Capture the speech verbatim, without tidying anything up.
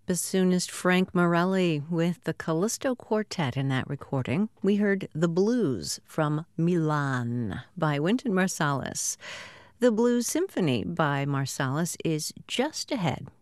Bassoonist Frank Morelli with the Callisto Quartet in that recording. We heard The Blues from Milan by Wynton Marsalis. The Blues Symphony by Marsalis is just ahead